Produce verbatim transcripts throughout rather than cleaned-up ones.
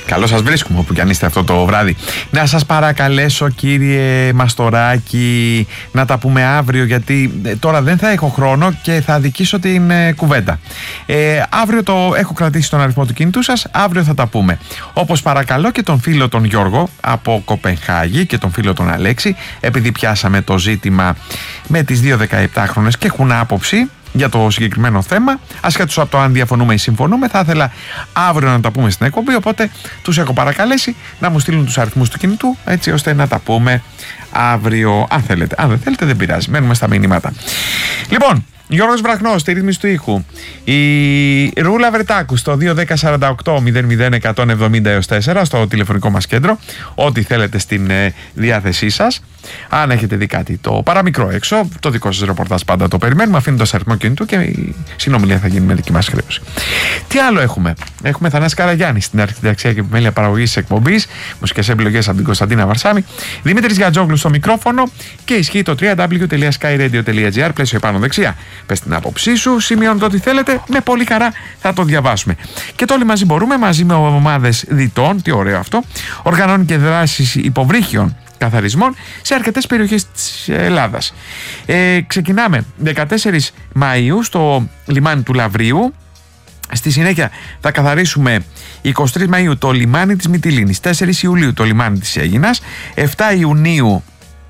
Καλώς σας βρίσκουμε όπου κι αν είστε αυτό το βράδυ. Να σας παρακαλέσω, κύριε Μαστοράκη, να τα πούμε αύριο, γιατί τώρα δεν θα έχω χρόνο και θα αδικήσω την ε, κουβέντα. Ε, αύριο το έχω κρατήσει τον αριθμό του κινητού σας, αύριο θα τα πούμε. Όπως παρακαλώ και τον φίλο τον Γιώργο από Κοπενχάγη και τον φίλο τον Αλέξη, επειδή πιάσαμε το ζήτημα με τις δύο δεκαεπτάχρονες και έχουν άποψη για το συγκεκριμένο θέμα, ασχέτως από το αν διαφωνούμε ή συμφωνούμε, θα ήθελα αύριο να τα πούμε στην εκπομπή, οπότε τους έχω παρακαλέσει να μου στείλουν τους αριθμούς του κινητού, έτσι ώστε να τα πούμε αύριο, αν θέλετε. Αν δεν θέλετε δεν πειράζει, μένουμε στα μηνύματα. Λοιπόν, Γιώργος Βραχνός στη ρύθμιση του ήχου, η Ρούλα Βρετάκου στο δύο ένα μηδέν τέσσερα οκτώ μηδέν μηδέν εκατόν εβδομήντα έως τέσσερα στο τηλεφωνικό μας κέντρο, ό,τι θέλετε στην ε, διάθεσή σας. Αν έχετε δει κάτι το παραμικρό έξω, το δικό σας ρεπορτάζ πάντα το περιμένουμε, αφήνοντας αριθμό κινητού και η συνομιλία θα γίνει με δική μας χρέωση. Τι άλλο έχουμε? Έχουμε Θανάση Καραγιάννη στην αρχιτεκτονική και επιμέλεια παραγωγής της εκπομπής, μουσικές επιλογές από την Κωνσταντίνα Βαρσάμι, Δημήτρης Γιατζόγλου στο μικρόφωνο και ισχύει το double-u double-u double-u τελεία sky radio τελεία gr, πλαίσιο επάνω δεξιά. Πες την άποψή σου, σημειώνω το ό,τι θέλετε, με πολύ χαρά θα το διαβάσουμε. Και το όλοι μαζί μπορούμε, μαζί με ομάδες διτών, τι ωραίο αυτό, οργανώνει και δράσεις υποβρύχιων καθαρισμών σε αρκετές περιοχές της Ελλάδας. Ε, ξεκινάμε δεκατέσσερις Μαΐου στο λιμάνι του Λαυρίου. Στη συνέχεια θα καθαρίσουμε εικοστή τρίτη Μαΐου το λιμάνι της Μυτιλήνης, τέσσερις Ιουλίου το λιμάνι της Αίγινας, επτά Ιουνίου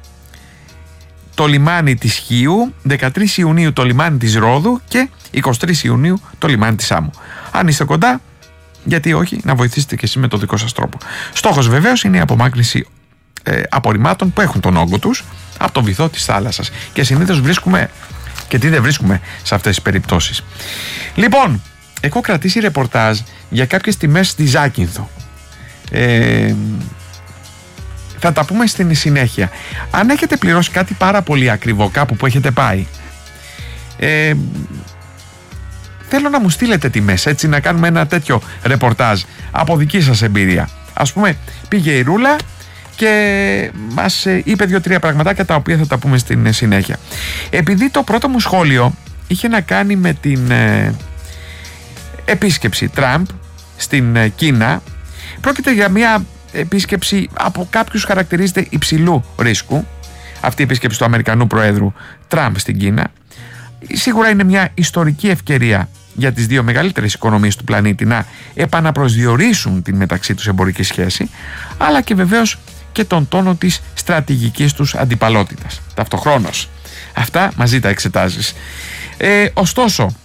το λιμάνι της Χίου, δεκατρείς Ιουνίου το λιμάνι της Ρόδου και εικοστή τρίτη Ιουνίου το λιμάνι της Άμμου. Αν είστε κοντά, γιατί όχι, να βοηθήσετε και εσείς με το δικό σας τρόπο. Στόχος βεβαίως είναι η απομάκρυνση ε, απορριμμάτων που έχουν τον όγκο τους από τον βυθό της θάλασσας. Και συνήθως βρίσκουμε, και τι δεν βρίσκουμε σε αυτές τις περιπτώσεις. Λοιπόν, έχω κρατήσει ρεπορτάζ για κάποιες τιμές στη Ζάκυνθο. Ε, θα τα πούμε στην συνέχεια. Αν έχετε πληρώσει κάτι πάρα πολύ ακριβό κάπου που έχετε πάει, ε, θέλω να μου στείλετε τιμές, έτσι, να κάνουμε ένα τέτοιο ρεπορτάζ από δική σας εμπειρία. Ας πούμε, πήγε η Ρούλα και μας είπε δύο-τρία πραγματάκια τα οποία θα τα πούμε στην συνέχεια. Επειδή το πρώτο μου σχόλιο είχε να κάνει με την ε, επίσκεψη Τραμπ στην ε, Κίνα, πρόκειται για μια επίσκεψη από κάποιους χαρακτηρίζεται υψηλού ρίσκου, αυτή η επίσκεψη του Αμερικανού Προέδρου Τραμπ στην Κίνα. Σίγουρα είναι μια ιστορική ευκαιρία για τις δύο μεγαλύτερες οικονομίες του πλανήτη να επαναπροσδιορίσουν την μεταξύ τους εμπορική σχέση, αλλά και βεβαίως και τον τόνο της στρατηγικής τους αντιπαλότητας ταυτοχρόνως. Αυτά μαζί τα εξετάζεις. Ε, ωστόσο,